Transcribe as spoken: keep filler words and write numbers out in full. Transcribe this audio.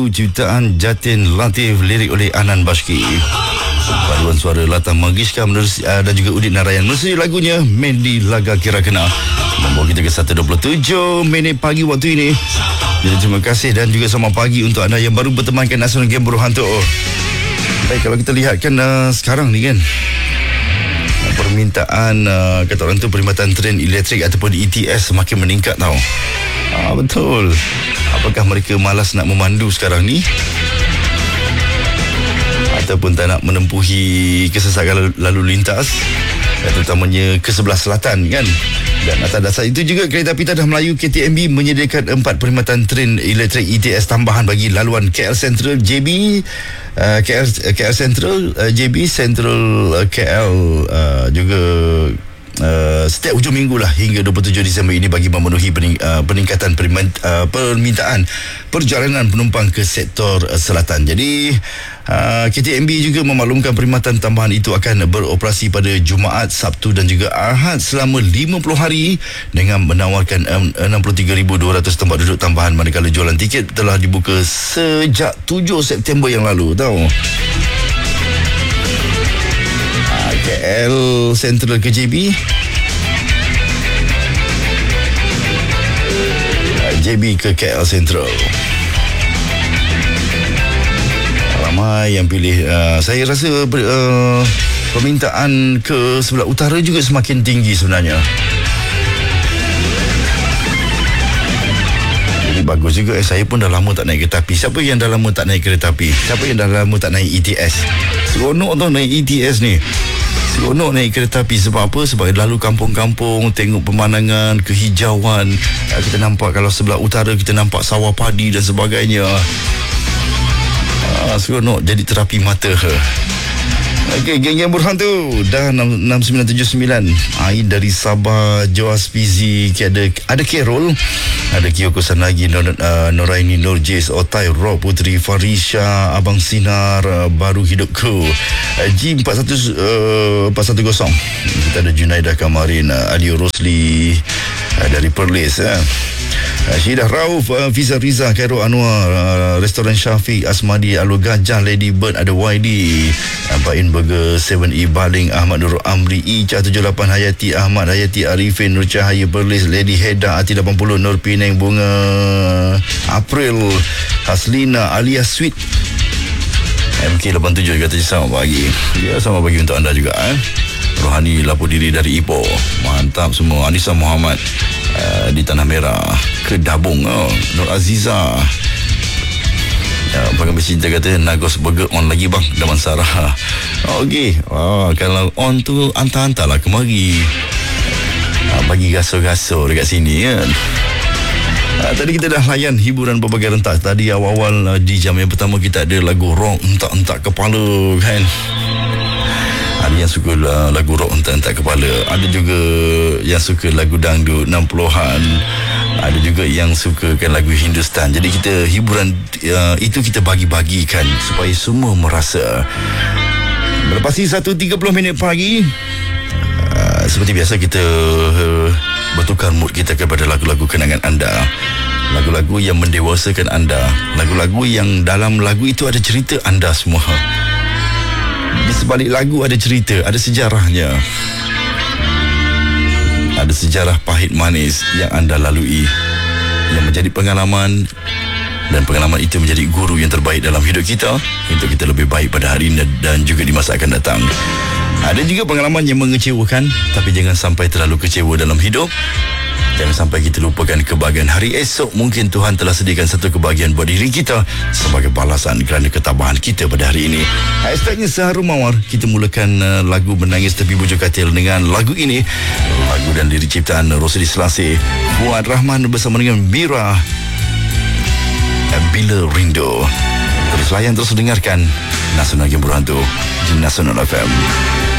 ciptaan Jatin Latif, lirik oleh Anan Bashki. Paduan suara Lata Mangishka uh, dan juga Udit Narayan. Menerusi lagunya Mendi Laga Kira Kena, membawa kita ke satu dua puluh tujuh minit pagi waktu ini. Jadi terima kasih dan juga selamat pagi untuk anda yang baru bertemankan Nasional Game Buruh Hantu. Baik, kalau kita lihatkan uh, sekarang ni kan, permintaan uh, kata orang tu perkhidmatan tren elektrik ataupun E T S semakin meningkat tau. Ah, betul. Apakah mereka malas nak memandu sekarang ni? Ataupun tak nak menempuhi kesesakan lalu lintas, terutamanya ke sebelah selatan kan. Dan atas dasar itu juga Kereta Api Tanah Melayu K T M B menyediakan empat perkhidmatan tren elektrik E T S tambahan bagi laluan K L Central J B, uh, K L, K L Central uh, J B, Central uh, K L uh, juga Uh, setiap hujung minggu lah hingga dua puluh tujuh Disember ini bagi memenuhi pening, uh, peningkatan uh, permintaan perjalanan penumpang ke sektor uh, selatan. Jadi uh, K T M B juga memaklumkan perkhidmatan tambahan itu akan beroperasi pada Jumaat, Sabtu dan juga Ahad selama lima puluh hari dengan menawarkan enam puluh tiga ribu dua ratus tempat duduk tambahan, manakala jualan tiket telah dibuka sejak tujuh September yang lalu tau. K L Central ke J B, J B ke K L Central. Ramai yang pilih. uh, Saya rasa uh, permintaan ke sebelah utara juga semakin tinggi sebenarnya. Jadi bagus juga. eh, Saya pun dah lama tak naik kereta api. Siapa yang dah lama tak naik kereta api? Siapa yang dah lama tak naik E T S? Seronok tau naik E T S ni. Seronok naik kereta api. Sebab apa? Sebab lalu kampung-kampung, tengok pemandangan, kehijauan. Kita nampak kalau sebelah utara kita nampak sawah padi dan sebagainya. ah, Seronok, jadi terapi mata. Okey, geng-geng Buruh Hantu dah enam sembilan tujuh sembilan. Air dari Sabah, Joas Fizi, ada ada Carol, ada Kiyoko Sanagi, Nor, uh, Noraini, Nur Jis, Otai, Rob Putri, Farisha, Abang Sinar, uh, Baru Hidupku, uh, G empat satu kosong. Kita ada Junaidah Kamarin, uh, Adio Rosli uh, dari Perlis, uh. Syidah Rauf, uh, Fiza Riza, Khairul Anwar, uh, Restoran Syafiq, Asmadi, Alur Gajah, Lady Bird, ada Y D, uh, Bain Burger, tujuh E Baling, Ahmad Nur Amri, Ica tujuh lapan, Hayati Ahmad, Hayati Arifin, Nur Cahaya Perlis, Lady Heda, Ati lapan puluh, Nur Pineng, Bunga April, Haslina, alias Sweet, M K lapan tujuh kata selamat pagi. Ya, selamat pagi untuk anda juga. eh. Rohani lapor diri dari Ipoh. Mantap semua. Anissa Muhammad uh, di Tanah Merah, Kedabung. oh. Nur Aziza, uh, Pakai Bercinta kata Nagos Burger on lagi bang, Daman Sarah. Okey, oh, kalau on tu hantar-hantar lah kemari, uh, bagi gaso-gaso dekat sini kan. Uh, tadi kita dah layan hiburan berbagai rentak. Tadi awal-awal uh, di jam yang pertama kita ada lagu rock entak-entak kepala kan. Ada yang suka uh, lagu rock entak-entak kepala. Ada juga yang suka lagu dangdut enam puluhan. Ada juga yang sukakan lagu Hindustan. Jadi kita hiburan uh, itu kita bagi-bagikan supaya semua merasa. Melepasi satu tiga puluh minit pagi, uh, seperti biasa kita uh, bertukar mood kita kepada lagu-lagu kenangan anda, lagu-lagu yang mendewasakan anda, lagu-lagu yang dalam lagu itu ada cerita anda semua. Di sebalik lagu ada cerita, ada sejarahnya, ada sejarah pahit manis yang anda lalui, yang menjadi pengalaman, dan pengalaman itu menjadi guru yang terbaik dalam hidup kita untuk kita lebih baik pada hari ini dan juga di masa akan datang. Ada juga pengalaman yang mengecewakan, tapi jangan sampai terlalu kecewa dalam hidup. Jangan sampai kita lupakan kebahagiaan hari esok. Mungkin Tuhan telah sediakan satu kebahagiaan buat diri kita sebagai balasan kerana ketabahan kita pada hari ini. Hashtagnya Seharum Mawar. Kita mulakan uh, lagu Menangis Tepi Bujur Katil dengan lagu ini. Lagu dan lirik ciptaan Rosli Selasih, Fuad Rahman bersama dengan Mira, Bila Rindu. Terus layan, terus dengarkan Nasional Game Buruh Hantu di Nasional F M.